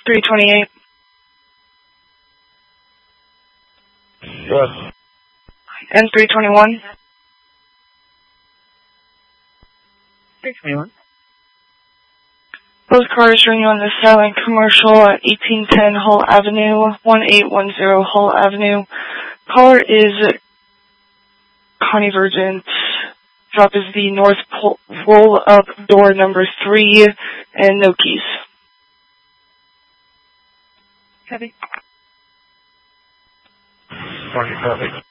328. Yes. And 321. 321. Both cars running on the Silent Commercial at 1810 Hull Avenue, 1810 Hull Avenue. Caller is Convergent. Drop is the north roll-up door number 3, and no keys. Copy. Copy.